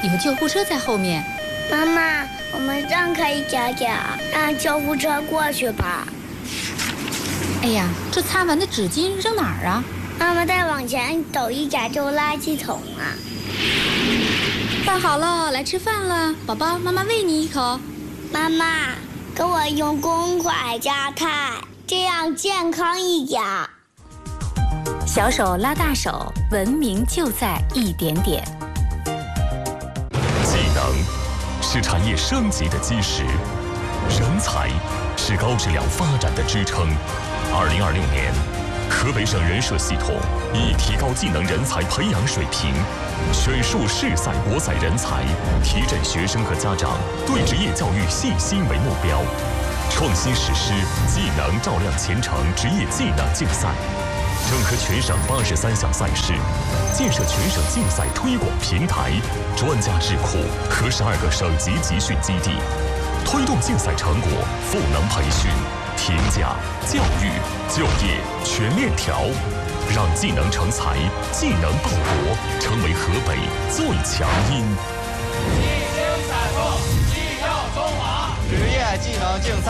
有救护车在后面。 妈妈，我们让开一点点，让救护车过去吧。 哎呀，这擦完的纸巾扔哪儿啊？ 妈妈，再往前走一点就垃圾桶了。 饭好了，来吃饭了，宝宝，妈妈喂你一口。 妈妈，给我用公筷夹菜，这样健康一点。 小手拉大手，文明就在一点点。 技能是产业升级的基石，人才是高质量发展的支撑。2026年，河北省人社系统以提高技能人才培养水平，选树市赛国赛人才，提振学生和家长对职业教育信心为目标，创新实施技能照亮前程职业技能竞赛，整合全省83项赛事，建设全省竞赛推广平台、专家智库和12个省级集训基地，推动竞赛成果赋能培训、评价、教育、就业全链条，让技能成才、技能报国成为河北最强音。 技精彩风，技耀中华，职业技能竞赛。